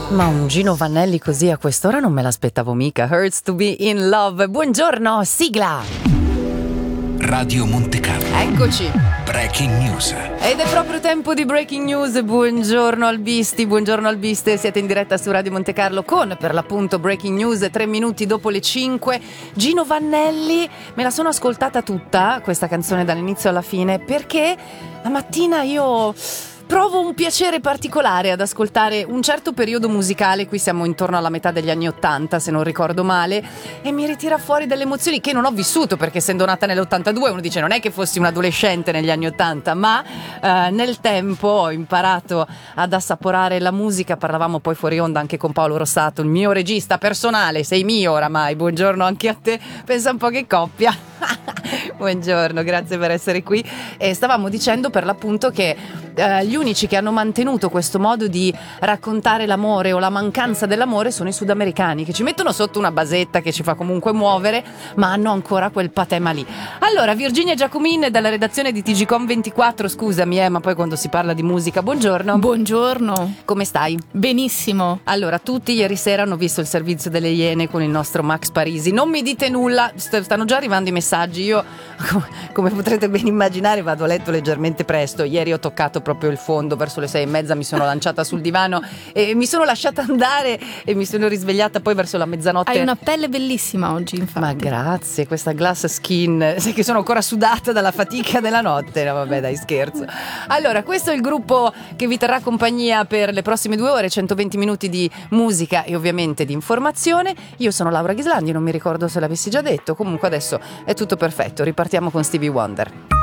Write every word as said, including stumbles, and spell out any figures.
Ma un Gino Vannelli così a quest'ora non me l'aspettavo mica. Hurts to be in love. Buongiorno, sigla. Radio Monte Carlo. Eccoci. Breaking News. Ed è proprio tempo di Breaking News. Buongiorno albisti, buongiorno albiste. Siete in diretta su Radio Monte Carlo con, per l'appunto, Breaking News, tre minuti dopo le cinque. Gino Vannelli, me la sono ascoltata tutta, questa canzone dall'inizio alla fine, perché la mattina io provo un piacere particolare ad ascoltare un certo periodo musicale. Qui siamo intorno alla metà degli anni ottanta, se non ricordo male, e mi ritira fuori delle emozioni che non ho vissuto, perché essendo nata nell'ottantadue uno dice non è che fossi un adolescente negli anni ottanta, ma eh, nel tempo ho imparato ad assaporare la musica. Parlavamo poi fuori onda anche con Paolo Rossato, il mio regista personale. Sei mio oramai, buongiorno anche a te, pensa un po' che coppia. Buongiorno, grazie per essere qui. E stavamo dicendo per l'appunto che eh, gli unici che hanno mantenuto questo modo di raccontare l'amore o la mancanza dell'amore sono i sudamericani, che ci mettono sotto una basetta che ci fa comunque muovere, ma hanno ancora quel patema lì. Allora, Virginia Giacomin dalla redazione di T G Com ventiquattro, scusami eh, ma poi quando si parla di musica, buongiorno. Buongiorno. Come stai? Benissimo. Allora, tutti ieri sera hanno visto il servizio delle Iene con il nostro Max Parisi. Non mi dite nulla, st- stanno già arrivando i messaggi. Io, come potrete ben immaginare, vado a letto leggermente presto. Ieri ho toccato proprio il fondo, verso le sei e mezza mi sono lanciata sul divano e mi sono lasciata andare e mi sono risvegliata poi verso la mezzanotte. Hai una pelle bellissima oggi, infatti. Ma grazie, questa glass skin, sai che sono ancora sudata dalla fatica della notte. No, vabbè, dai, scherzo. Allora, questo è il gruppo che vi terrà compagnia per le prossime due ore, centoventi minuti di musica e ovviamente di informazione. Io sono Laura Ghislandi, non mi ricordo se l'avessi già detto, comunque adesso è tutto perfetto. Ripartiamo con Stevie Wonder.